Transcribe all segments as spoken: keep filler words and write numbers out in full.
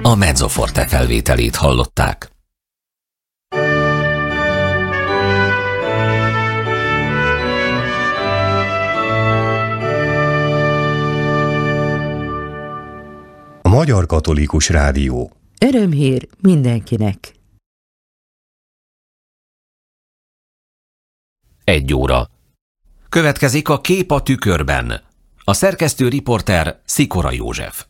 a Mezzoforte felvételét hallották. A Magyar Katolikus Rádió. Örömhír mindenkinek. Egy óra. Következik a Kép a tükörben. A szerkesztő riporter Szikora József.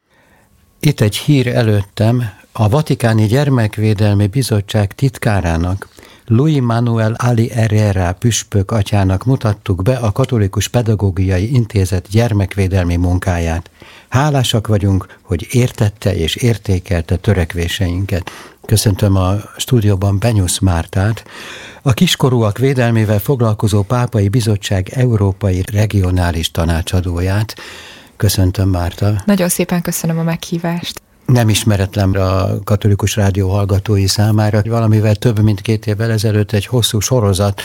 Itt egy hír előttem. A Vatikáni Gyermekvédelmi Bizottság titkárának, Luis Manuel Ali Herrera püspök atyának mutattuk be a Katolikus Pedagógiai Intézet gyermekvédelmi munkáját. Hálásak vagyunk, hogy értette és értékelte törekvéseinket. Köszöntöm a stúdióban Benyusz Mártát, a kiskorúak védelmével foglalkozó Pápai Bizottság Európai Regionális Tanácsadóját. Köszöntöm, Márta. Nagyon szépen köszönöm a meghívást. Nem ismeretlen a Katolikus Rádió hallgatói számára, hogy valamivel több mint két évvel ezelőtt egy hosszú sorozat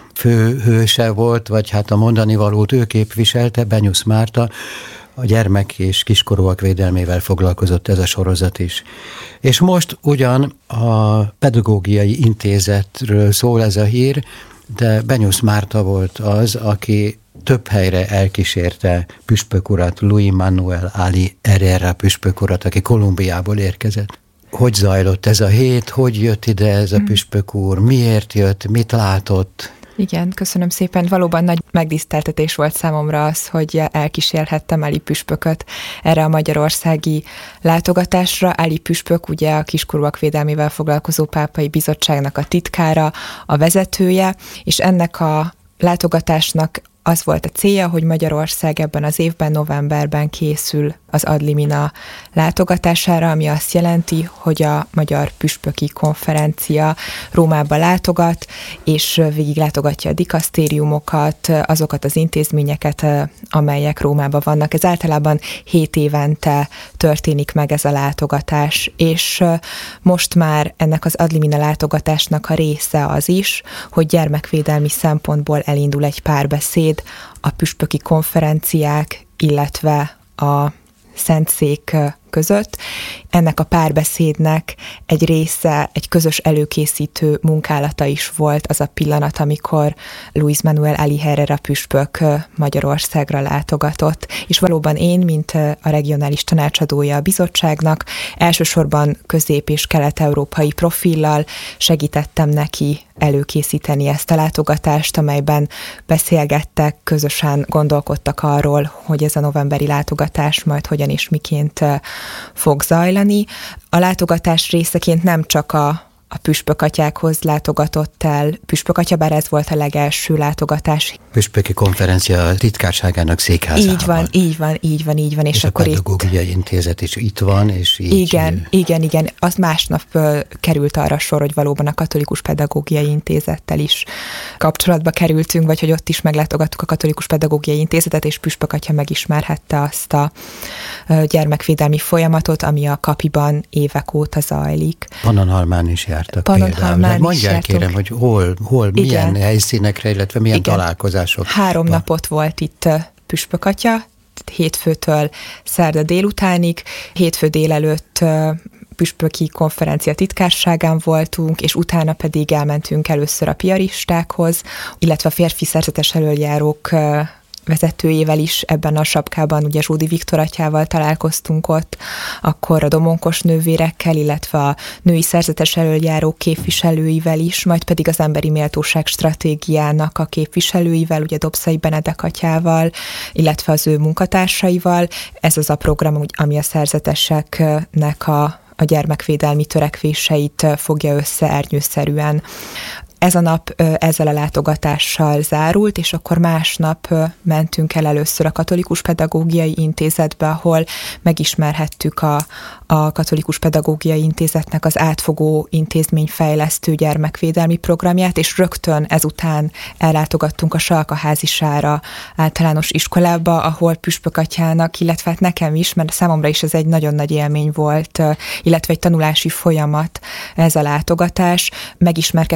főhőse volt, vagy hát a mondani valót ő képviselte, Benyusz Márta, a gyermek és kiskorúak védelmével foglalkozott ez a sorozat is. És most ugyan a Pedagógiai Intézetről szól ez a hír, de Benyusz Márta volt az, aki több helyre elkísérte püspök urat, Luis Manuel Ali Herrera püspök urat, aki Kolumbiából érkezett. Hogy zajlott ez a hét, hogy jött ide ez a püspök úr, miért jött, mit látott? Igen, köszönöm szépen. Valóban nagy megtiszteltetés volt számomra az, hogy elkísérhettem Ali püspököt erre a magyarországi látogatásra. Ali püspök ugye a kiskorúak védelmével foglalkozó Pápai Bizottságnak a titkára, a vezetője, és ennek a látogatásnak az volt a célja, hogy Magyarország ebben az évben, novemberben készül az Ad Limina látogatására, ami azt jelenti, hogy a Magyar Püspöki Konferencia Rómába látogat, és végig látogatja a dikasztériumokat, azokat az intézményeket, amelyek Rómában vannak. Ez általában hét évente történik meg ez a látogatás, és most már ennek az Ad Limina látogatásnak a része az is, hogy gyermekvédelmi szempontból elindul egy párbeszéd a püspöki konferenciák, illetve a Szentszék között. Ennek a párbeszédnek egy része, egy közös előkészítő munkálata is volt az a pillanat, amikor Luis Manuel Ali Herrera püspök Magyarországra látogatott. És valóban én, mint a regionális tanácsadója a bizottságnak, elsősorban közép- és kelet-európai profillal segítettem neki előkészíteni ezt a látogatást, amelyben beszélgettek, közösen gondolkodtak arról, hogy ez a novemberi látogatás majd hogyan és miként fog zajlani. A látogatás részeként nem csak a a püspökatyákhoz látogatott el püspökatya, bár ez volt a legelső látogatás. Püspöki konferencia titkárságának székházában. Így van, így van, így van, így van. És, és akkor a Pedagógiai itt... Intézet is itt van, és így... Igen, igen, igen. Az másnap került arra sor, hogy valóban a Katolikus Pedagógiai Intézettel is kapcsolatba kerültünk, vagy hogy ott is meglátogattuk a Katolikus Pedagógiai Intézetet, és püspökatya megismerhette azt a gyermekvédelmi folyamatot, ami a Kapiban évek óta zajlik. Pannonhalmán is jártak például. Mondják kérem, hogy hol, hol milyen igen. helyszínekre, illetve milyen igen. találkozások. Három van. napot volt itt püspökatya, hétfőtől szerda délutánig, hétfő délelőtt püspöki konferencia titkárságán voltunk, és utána pedig elmentünk először a piaristákhoz, illetve a férfi szerzetes elöljárók vezetőjével is ebben a sapkában, ugye Zsódi Viktor atyával találkoztunk ott, akkor a domonkos nővérekkel, illetve a női szerzetes elöljárók képviselőivel is, majd pedig az emberi méltóság stratégiának a képviselőivel, ugye Dobszai Benedek atyával, illetve az ő munkatársaival. Ez az a program, ami a szerzeteseknek a, a gyermekvédelmi törekvéseit fogja össze ernyőszerűen. Ez a nap ezzel a látogatással zárult, és akkor másnap mentünk el először a Katolikus Pedagógiai Intézetbe, ahol megismerhettük a, a Katolikus Pedagógiai Intézetnek az átfogó intézményfejlesztő gyermekvédelmi programját, és rögtön ezután ellátogattunk a Salkaházisára általános iskolába, ahol püspökatyának, illetve hát nekem is, mert számomra is ez egy nagyon nagy élmény volt, illetve egy tanulási folyamat ez a látogatás. Megismerkedtünk az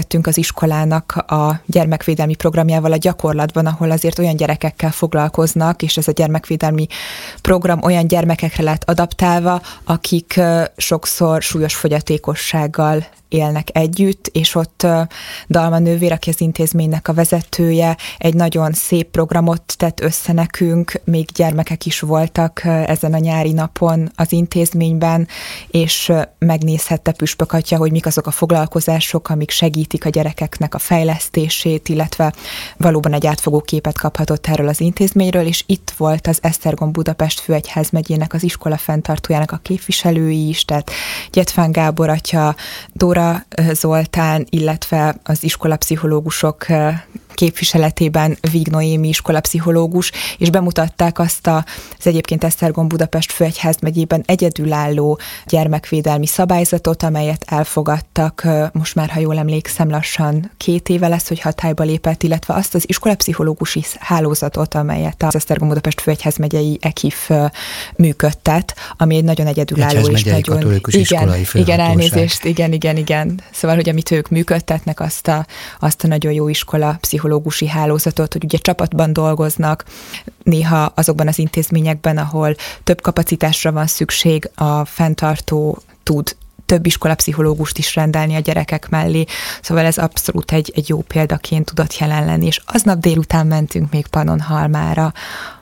iskolának a gyermekvédelmi programjával a gyakorlatban, ahol azért olyan gyerekekkel foglalkoznak, és ez a gyermekvédelmi program olyan gyermekekre lett adaptálva, akik sokszor súlyos fogyatékossággal élnek együtt, és ott Dalma nővér, aki az intézménynek a vezetője, egy nagyon szép programot tett össze nekünk, még gyermekek is voltak ezen a nyári napon az intézményben, és megnézhette Püspök atya, hogy mik azok a foglalkozások, amik segítik a gyerekeknek a fejlesztését, illetve valóban egy átfogó képet kaphatott erről az intézményről, és itt volt az Esztergom Budapest főegyházmegyének az iskola fenntartójának a képviselői is, tehát Gyetfán Gábor atya, Dóra Zoltán, illetve az iskolapszichológusok képviseletében Víg Noémi iskolapszichológus, és bemutatták azt a, az egyébként Esztergom Budapest főegyházmegyében egyedülálló gyermekvédelmi szabályzatot, amelyet elfogadtak, most már, ha jól emlékszem, lassan két éve lesz, hogy hatályba lépett, illetve azt az iskolapszichológusi hálózatot, amelyet az Esztergom Budapest főegyházmegyei E K I F működtet, ami egy nagyon egyedülálló és nagyon... Igen, igen, elnézést, igen, igen, igen. Szóval, hogy amit ők működtetnek, azt a, azt a nagyon jó iskola pszichológusi hálózatot, hogy ugye csapatban dolgoznak, néha azokban az intézményekben, ahol több kapacitásra van szükség, a fenntartó tud több iskolapszichológust is rendelni a gyerekek mellé, szóval ez abszolút egy, egy jó példaként tudott jelen lenni, és aznap délután mentünk még Pannonhalmára,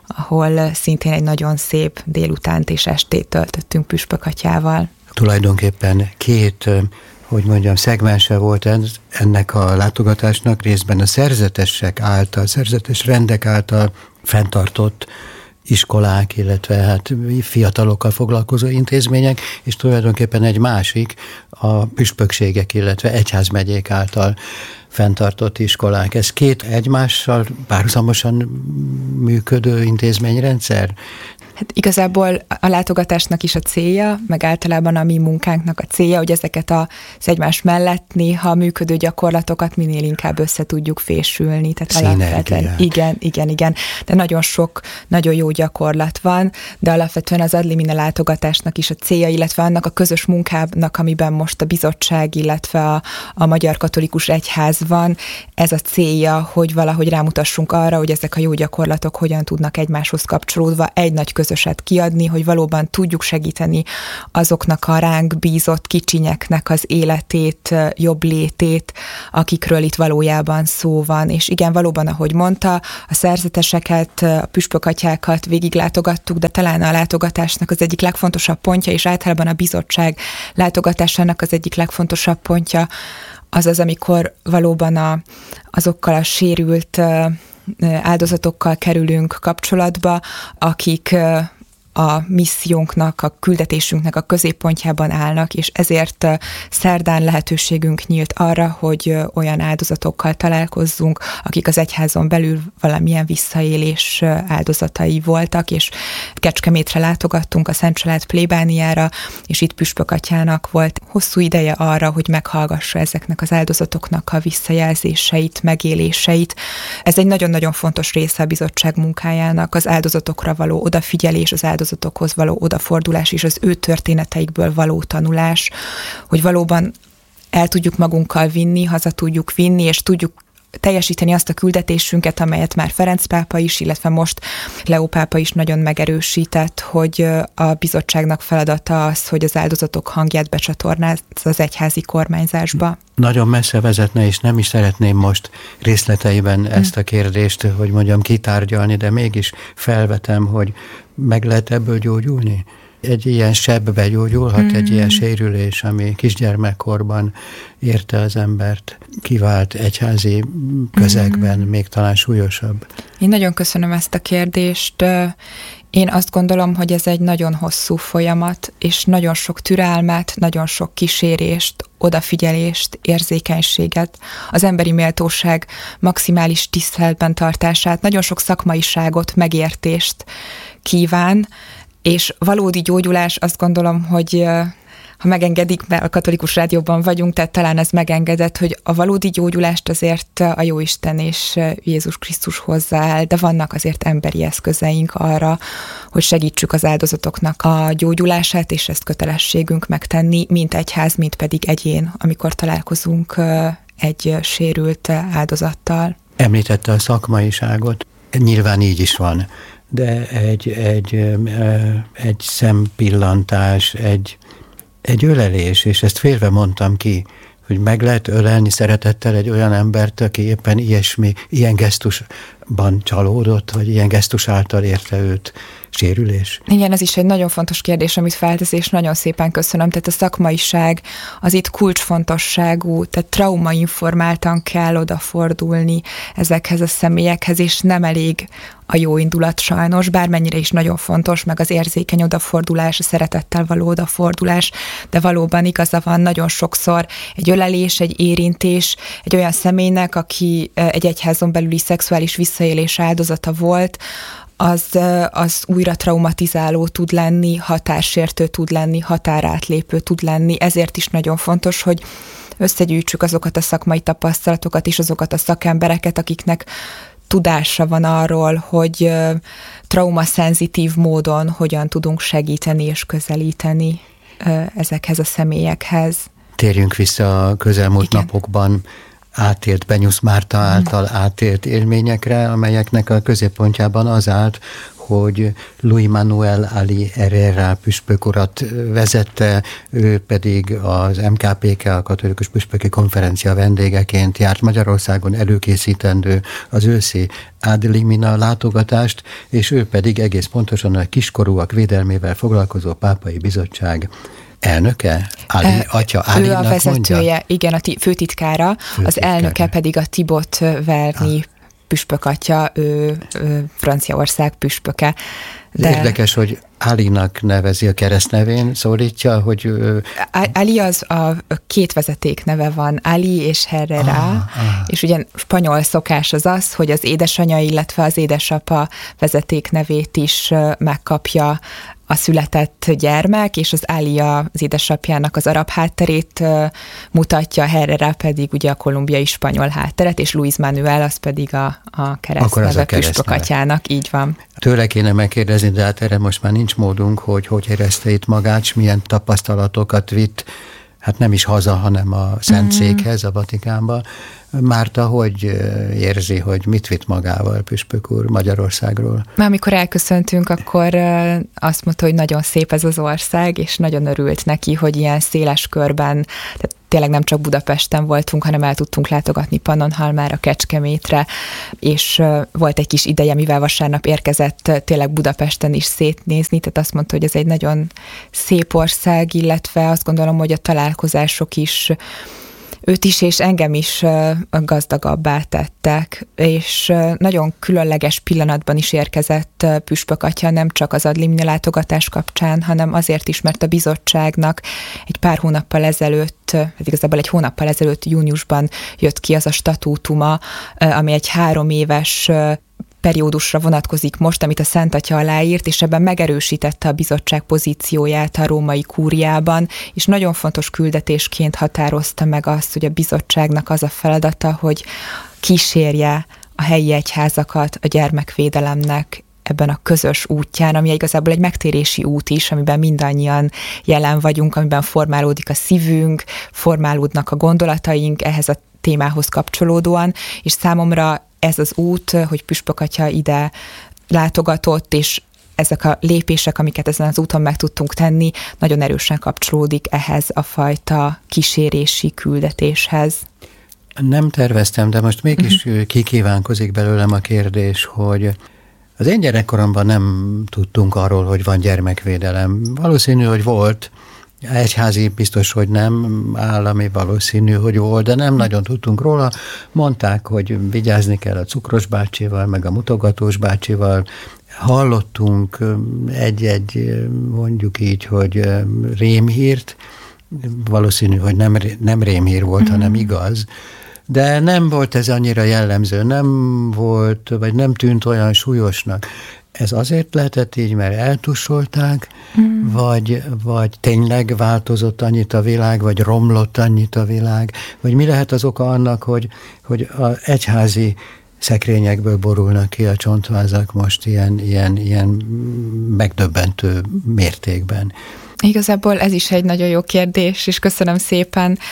ahol szintén egy nagyon szép délutánt és estét töltöttünk Püspök atyával. Tulajdonképpen két, hogy mondjam, szegmense volt ez, ennek a látogatásnak, részben a szerzetesek által, szerzetes rendek által fenntartott iskolák, illetve hát fiatalokkal foglalkozó intézmények, és tulajdonképpen egy másik, a püspökségek, illetve egyházmegyék által fenntartott iskolák. Ez két egymással párhuzamosan működő intézményrendszer? Hát igazából a látogatásnak is a célja, meg általában a mi munkánknak a célja, hogy ezeket az egymás mellett néha működő gyakorlatokat minél inkább össze tudjuk fésülni. Tehát alapvetően, igen, igen, igen. De nagyon sok, nagyon jó gyakorlat van, de alapvetően az Ad limina látogatásnak is a célja, illetve annak a közös munkának, amiben most a bizottság, illetve a, a Magyar Katolikus Egyház van, ez a célja, hogy valahogy rámutassunk arra, hogy ezek a jó gyakorlatok hogyan tudnak egymáshoz kapcsolódva egy nagy közöset kiadni, hogy valóban tudjuk segíteni azoknak a ránk bízott kicsinyeknek az életét, jobb létét, akikről itt valójában szó van. És igen, valóban, ahogy mondta, a szerzeteseket, a püspökatyákat végiglátogattuk, de talán a látogatásnak az egyik legfontosabb pontja, és általában a bizottság látogatásának az egyik legfontosabb pontja, az az, amikor valóban a, azokkal a sérült áldozatokkal kerülünk kapcsolatba, akik a missziónknak, a küldetésünknek a középpontjában állnak, és ezért szerdán lehetőségünk nyílt arra, hogy olyan áldozatokkal találkozzunk, akik az egyházon belül valamilyen visszaélés áldozatai voltak, és Kecskemétre látogattunk a Szent Család plébániára, és itt Püspök atyának volt hosszú ideje arra, hogy meghallgassa ezeknek az áldozatoknak a visszajelzéseit, megéléseit. Ez egy nagyon-nagyon fontos része a bizottság munkájának, az áldozatokra való odafigyelés, az áldozatokhoz való odafordulás és az ő történeteikből való tanulás, hogy valóban el tudjuk magunkkal vinni, haza tudjuk vinni, és tudjuk teljesíteni azt a küldetésünket, amelyet már Ferenc pápa is, illetve most Leó pápa is nagyon megerősített, hogy a bizottságnak feladata az, hogy az áldozatok hangját becsatornázza az egyházi kormányzásba. Nagyon messze vezetne, és nem is szeretném most részleteiben ezt a kérdést, hogy mondjam, kitárgyalni, de mégis felvetem, hogy meg lehet ebből gyógyulni? Egy ilyen sebbe gyógyulhat, mm. egy ilyen sérülés, ami kisgyermekkorban érte az embert, kivált egyházi közegben, mm. még talán súlyosabb. Én nagyon köszönöm ezt a kérdést. Én azt gondolom, hogy ez egy nagyon hosszú folyamat, és nagyon sok türelmet, nagyon sok kísérést, odafigyelést, érzékenységet, az emberi méltóság maximális tiszteletben tartását, nagyon sok szakmaiságot, megértést kíván, és valódi gyógyulás, azt gondolom, hogy ha megengedik, mert a Katolikus Rádióban vagyunk, tehát talán ez megengedett, hogy a valódi gyógyulást azért a Jóisten és Jézus Krisztus hozzááll, de vannak azért emberi eszközeink arra, hogy segítsük az áldozatoknak a gyógyulását, és ezt kötelességünk megtenni, mint egyház, mint pedig egyén, amikor találkozunk egy sérült áldozattal. Említette a szakmaiságot, nyilván így is van, de egy, egy, egy szempillantás, egy, egy ölelés, és ezt félve mondtam ki, hogy meg lehet ölelni szeretettel egy olyan embert, aki éppen ilyesmi, ilyen gesztusban csalódott, vagy ilyen gesztus által érte őt sérülés? Igen, ez is egy nagyon fontos kérdés, amit feltesz, és nagyon szépen köszönöm. Tehát a szakmaiság az itt kulcsfontosságú, tehát traumainformáltan kell odafordulni ezekhez a személyekhez, és nem elég a jó indulat sajnos, bármennyire is nagyon fontos, meg az érzékeny odafordulás, a szeretettel való odafordulás, de valóban igaza van, nagyon sokszor egy ölelés, egy érintés, egy olyan személynek, aki egy egyházon belüli szexuális visszaélés áldozata volt, az, az újra traumatizáló tud lenni, határsértő tud lenni, határátlépő tud lenni. Ezért is nagyon fontos, hogy összegyűjtsük azokat a szakmai tapasztalatokat és azokat a szakembereket, akiknek tudása van arról, hogy traumaszenzitív módon hogyan tudunk segíteni és közelíteni ezekhez a személyekhez. Térjünk vissza a közelmúlt Igen. napokban átélt Benyusz Márta által átélt élményekre, amelyeknek a középpontjában az állt, hogy Luis Manuel Ali Herrera püspök urat vezette, ő pedig az em ká pé ká, a Katolikus Püspöki Konferencia vendégeként járt Magyarországon előkészítendő az őszi Ad Limina látogatást, és ő pedig egész pontosan a kiskorúak védelmével foglalkozó pápai bizottság elnöke? Ali, e, atya Álinak Ő a vezetője, mondja? Igen, a ti, főtitkára, főtitkára, az elnöke pedig a Tibot Verni ah. püspökatya, ő, ő Franciaország püspöke. De érdekes, hogy Álinak nevezi a keresztnevén, szólítja, hogy... Ő... Ali az a két vezeték neve van, Ali és Herrera, ah, ah. és ugye spanyol szokás az az, hogy az édesanyja, illetve az édesapa vezeték nevét is megkapja a született gyermek, és az Alia az édesapjának az arab hátterét mutatja, Herrera pedig ugye a kolumbiai spanyol hátteret, és Luis Manuel az pedig a, a keresztneve püspökatyának, így van. Tőle kéne megkérdezni, de hát erre most már nincs módunk, hogy hogy érezte itt magát, s milyen tapasztalatokat vitt, hát nem is haza, hanem a Szentszékhez, a Vatikánba. Márta, hogy érzi, hogy mit vitt magával püspök úr Magyarországról? Már amikor elköszöntünk, akkor azt mondta, hogy nagyon szép ez az ország, és nagyon örült neki, hogy ilyen széles körben, tehát tényleg nem csak Budapesten voltunk, hanem el tudtunk látogatni Pannonhalmára, Kecskemétre, és volt egy kis ideje, mivel vasárnap érkezett tényleg Budapesten is szétnézni, tehát azt mondta, hogy ez egy nagyon szép ország, illetve azt gondolom, hogy a találkozások is őt is és engem is gazdagabbá tettek, és nagyon különleges pillanatban is érkezett püspökatya, nem csak az Ad Limina látogatás kapcsán, hanem azért is, mert a bizottságnak egy pár hónappal ezelőtt, igazából egy hónappal ezelőtt júniusban jött ki az a statútuma, ami egy három éves periódusra vonatkozik most, amit a Szent Atya aláírt, és ebben megerősítette a bizottság pozícióját a római kúriában, és nagyon fontos küldetésként határozta meg azt, hogy a bizottságnak az a feladata, hogy kísérje a helyi egyházakat a gyermekvédelemnek ebben a közös útján, ami igazából egy megtérési út is, amiben mindannyian jelen vagyunk, amiben formálódik a szívünk, formálódnak a gondolataink ehhez a témához kapcsolódóan, és számomra ez az út, hogy püspökatya ide látogatott, és ezek a lépések, amiket ezen az úton meg tudtunk tenni, nagyon erősen kapcsolódik ehhez a fajta kísérési küldetéshez. Nem terveztem, de most mégis uh-huh. kikívánkozik belőlem a kérdés, hogy az én gyerekkoromban nem tudtunk arról, hogy van gyermekvédelem. Valószínű, hogy volt, egyházi biztos, hogy nem, állami valószínű, hogy volt, de nem nagyon tudtunk róla. Mondták, hogy vigyázni kell a cukros bácsival, meg a mutogatós bácsival. Hallottunk egy-egy, mondjuk így, hogy rémhírt, valószínű, hogy nem, nem rémhír volt, mm. hanem igaz, de nem volt ez annyira jellemző, nem volt, vagy nem tűnt olyan súlyosnak. Ez azért lehetett így, mert eltussolták, mm. vagy, vagy tényleg változott annyit a világ, vagy romlott annyit a világ, vagy mi lehet az oka annak, hogy, hogy az egyházi szekrényekből borulnak ki a csontvázak most ilyen, ilyen, ilyen megdöbbentő mértékben? Igazából ez is egy nagyon jó kérdés, és köszönöm szépen.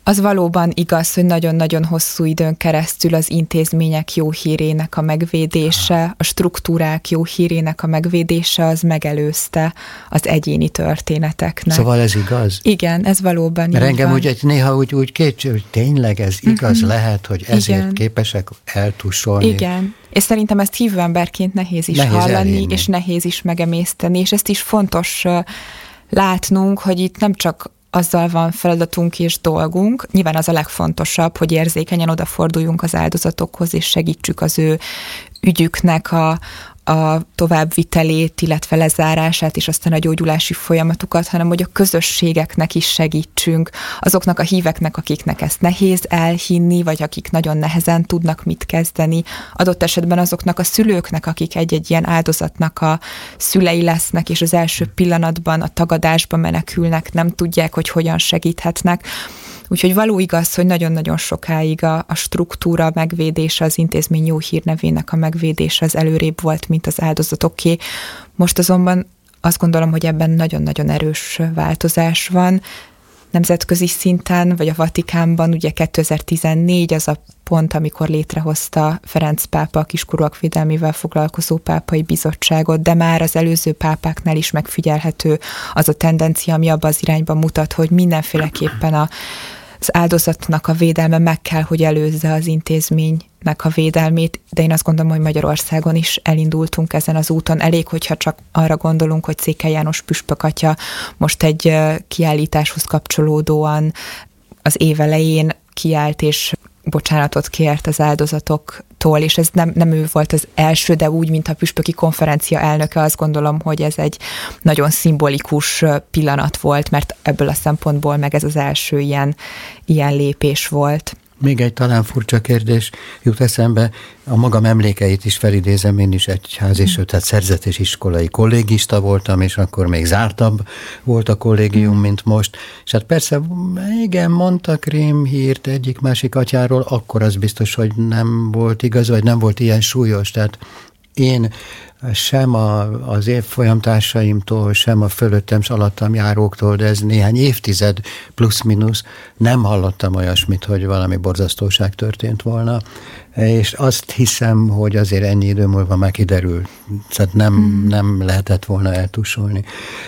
Az valóban igaz, hogy nagyon-nagyon hosszú időn keresztül az intézmények jó hírének a megvédése, a struktúrák jó hírének a megvédése az megelőzte az egyéni történeteknek. Szóval ez igaz? Igen, ez valóban Mert így engem van. úgy egy, néha úgy, úgy kétség, hogy tényleg ez igaz uh-huh. lehet, hogy ezért Igen. képesek eltussolni. Igen. És szerintem ezt hívő emberként nehéz is nehéz hallani, elhinni. és nehéz is megemészteni, és ezt is fontos uh, látnunk, hogy itt nem csak azzal van feladatunk és dolgunk. Nyilván az a legfontosabb, hogy érzékenyen odaforduljunk az áldozatokhoz, és segítsük az ő ügyüknek a, a továbbvitelét, illetve lezárását, és aztán a gyógyulási folyamatukat, hanem hogy a közösségeknek is segítsünk, azoknak a híveknek, akiknek ezt nehéz elhinni, vagy akik nagyon nehezen tudnak mit kezdeni, adott esetben azoknak a szülőknek, akik egy-egy ilyen áldozatnak a szülei lesznek, és az első pillanatban a tagadásba menekülnek, nem tudják, hogy hogyan segíthetnek. Úgyhogy való igaz, hogy nagyon-nagyon sokáig a, a struktúra megvédése, az intézmény jó hírnevének a megvédése az előrébb volt, mint az áldozatoké. Most azonban azt gondolom, hogy ebben nagyon-nagyon erős változás van. Nemzetközi szinten, vagy a Vatikánban ugye kétezer-tizennégy az a pont, amikor létrehozta Ferenc pápa a kiskorúak védelmével foglalkozó pápai bizottságot, de már az előző pápáknál is megfigyelhető az a tendencia, ami abban az irányban mutat, hogy mindenféleképpen a az áldozatnak a védelme meg kell, hogy előzze az intézménynek a védelmét, de én azt gondolom, hogy Magyarországon is elindultunk ezen az úton. Elég, hogyha csak arra gondolunk, hogy Székely János püspök atya most egy kiállításhoz kapcsolódóan az év elején kiállt és bocsánatot kért az áldozatoktól, és ez nem, nem ő volt az első, de úgy, mint a püspöki konferencia elnöke, azt gondolom, hogy ez egy nagyon szimbolikus pillanat volt, mert ebből a szempontból meg ez az első ilyen, ilyen lépés volt. Még egy talán furcsa kérdés jut eszembe, a magam emlékeit is felidézem, én is egyházi, sőt, tehát szerzetes iskolai kollégista voltam, és akkor még zártabb volt a kollégium, mint most. És hát persze, igen, mondtak rémhírt egyik-másik atyáról, akkor az biztos, hogy nem volt igaz, vagy nem volt ilyen súlyos, tehát én sem a, az évfolyamtársaimtól, sem a fölöttem s alattam járóktól, de ez néhány évtized plusz-minusz, nem hallottam olyasmit, hogy valami borzasztóság történt volna, és azt hiszem, hogy azért ennyi idő múlva már kiderül, tehát nem, hmm. nem lehetett volna eltussolni.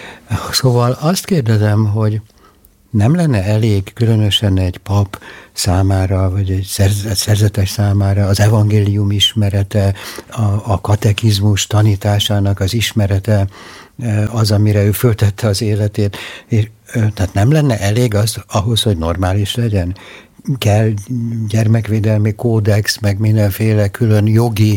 Szóval azt kérdezem, hogy nem lenne elég különösen egy pap számára, vagy egy szerzetes számára az evangélium ismerete, a, a katekizmus tanításának az ismerete, az, amire ő föltette az életét, és tehát nem lenne elég az ahhoz, hogy normális legyen? Kell gyermekvédelmi kódex, meg mindenféle külön jogi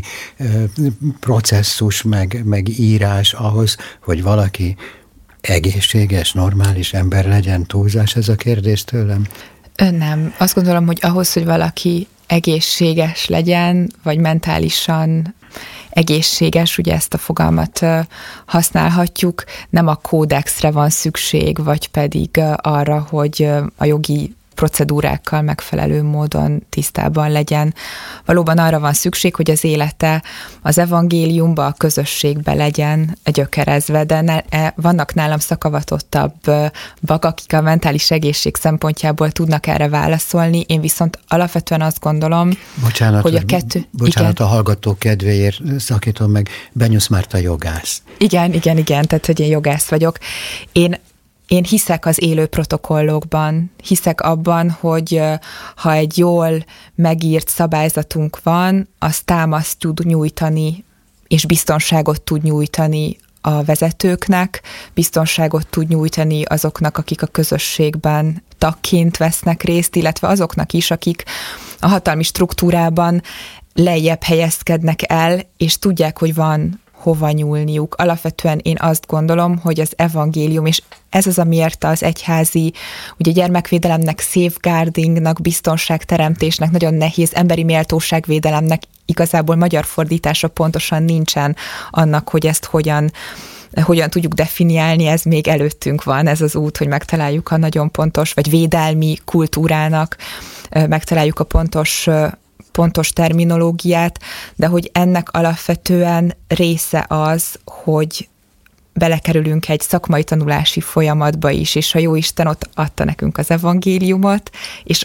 processzus, meg, meg írás ahhoz, hogy valaki egészséges, normális ember legyen. Túlzás ez a kérdés tőlem? Nem. Azt gondolom, hogy ahhoz, hogy valaki egészséges legyen, vagy mentálisan egészséges, ugye ezt a fogalmat használhatjuk, nem a kódexre van szükség, vagy pedig arra, hogy a jogi procedúrákkal megfelelő módon tisztában legyen. Valóban arra van szükség, hogy az élete az evangéliumba, a közösségbe legyen gyökerezve, de ne, vannak nálam szakavatottabbak, akik a mentális egészség szempontjából tudnak erre válaszolni. Én viszont alapvetően azt gondolom, bocsánat, hogy a kettő... Bocsánat, igen. A hallgató kedvéért szakítom meg, Benyusz Márta jogász. Igen, igen, igen, tehát hogy én jogász vagyok. Én Én hiszek az élő protokollokban, hiszek abban, hogy ha egy jól megírt szabályzatunk van, az támaszt tud nyújtani, és biztonságot tud nyújtani a vezetőknek, biztonságot tud nyújtani azoknak, akik a közösségben tagként vesznek részt, illetve azoknak is, akik a hatalmi struktúrában lejjebb helyezkednek el, és tudják, hogy van hova nyúlniuk. Alapvetően én azt gondolom, hogy az evangélium, és ez az, amiért az egyházi, ugye gyermekvédelemnek, safeguardingnak, biztonságteremtésnek, nagyon nehéz emberi méltóságvédelemnek igazából magyar fordítása pontosan nincsen annak, hogy ezt hogyan hogyan tudjuk definiálni, ez még előttünk van, ez az út, hogy megtaláljuk a nagyon pontos, vagy védelmi kultúrának, megtaláljuk a pontos pontos terminológiát, de hogy ennek alapvetően része az, hogy belekerülünk egy szakmai tanulási folyamatba is, és a Jóisten ott adta nekünk az evangéliumot, és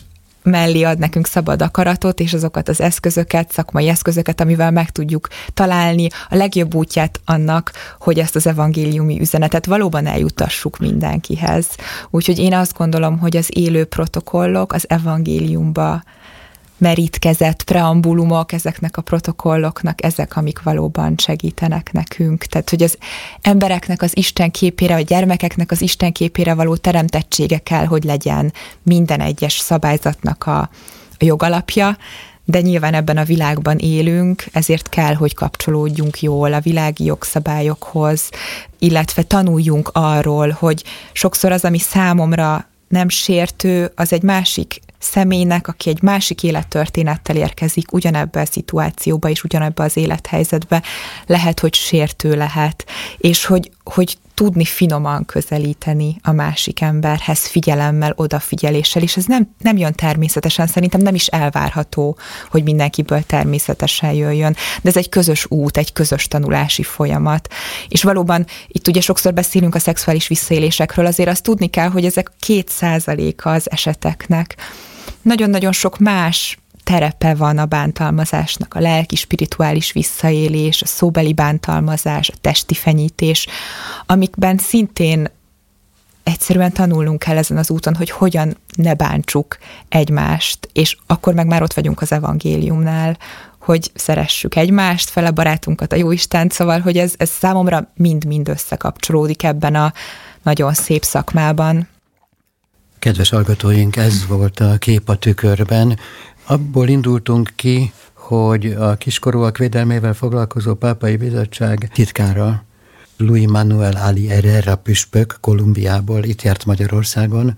mellé ad nekünk szabad akaratot, és azokat az eszközöket, szakmai eszközöket, amivel meg tudjuk találni a legjobb útját annak, hogy ezt az evangéliumi üzenetet valóban eljutassuk mindenkihez. Úgyhogy én azt gondolom, hogy az élő protokollok az evangéliumba merítkezett preambulumok, ezeknek a protokolloknak, ezek, amik valóban segítenek nekünk. Tehát, hogy az embereknek az Isten képére, a gyermekeknek az Isten képére való teremtettsége kell, hogy legyen minden egyes szabályzatnak a, a jogalapja, de nyilván ebben a világban élünk, ezért kell, hogy kapcsolódjunk jól a világi jogszabályokhoz, illetve tanuljunk arról, hogy sokszor az, ami számomra nem sértő, az egy másik személynek, aki egy másik élettörténettel érkezik ugyanebbe a szituációba és ugyanebbe az élethelyzetbe, lehet, hogy sértő lehet, és hogy, hogy tudni finoman közelíteni a másik emberhez figyelemmel, odafigyeléssel, és ez nem, nem jön természetesen, szerintem nem is elvárható, hogy mindenkiből természetesen jöjjön, de ez egy közös út, egy közös tanulási folyamat. És valóban itt ugye sokszor beszélünk a szexuális visszaélésekről, azért azt tudni kell, hogy ezek két százaléka az eseteknek. Nagyon-nagyon sok más terepe van a bántalmazásnak, a lelki, spirituális visszaélés, a szóbeli bántalmazás, a testi fenyítés, amikben szintén egyszerűen tanulnunk kell ezen az úton, hogy hogyan ne bántsuk egymást, és akkor meg már ott vagyunk az evangéliumnál, hogy szeressük egymást, fele barátunkat, a Jóistent, szóval, hogy ez, ez számomra mind-mind összekapcsolódik ebben a nagyon szép szakmában. Kedves hallgatóink, ez volt a Kép a tükörben. Abból indultunk ki, hogy a kiskorúak védelmével foglalkozó Pápai Bizottság titkára, Luis Manuel Ali Herrera püspök Kolumbiából itt járt Magyarországon,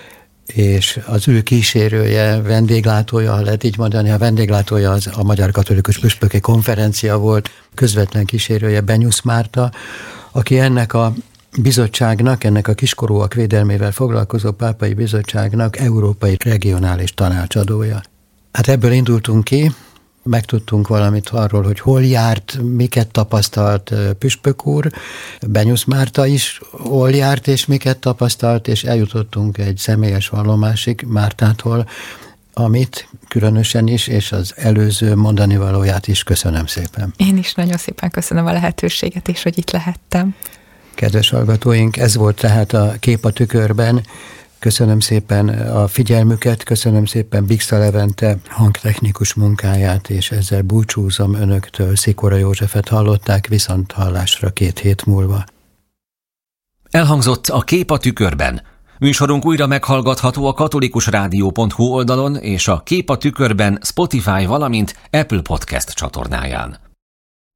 és az ő kísérője, vendéglátója, ha lehet így mondani, a vendéglátója az a Magyar Katolikus Püspöki Konferencia volt, közvetlen kísérője Benyusz Márta, aki ennek a bizottságnak, ennek a kiskorúak védelmével foglalkozó Pápai Bizottságnak európai regionális tanácsadója. Hát ebből indultunk ki, megtudtunk valamit arról, hogy hol járt, miket tapasztalt püspök úr, Benyusz Márta is hol járt, és miket tapasztalt, és eljutottunk egy személyes vallomásig Mártától, amit különösen is, és az előző mondani valóját is köszönöm szépen. Én is nagyon szépen köszönöm a lehetőséget, és hogy itt lehettem. Kedves hallgatóink, ez volt tehát a Kép a tükörben. Köszönöm szépen a figyelmüket, köszönöm szépen Bixta Levente hangtechnikus munkáját, és ezzel búcsúzom önöktől. Szikora Józsefet hallották, viszont hallásra két hét múlva. Elhangzott a Kép a tükörben. Műsorunk újra meghallgatható a katolikusrádió pont hu oldalon és a Kép a tükörben Spotify, valamint Apple Podcast csatornáján.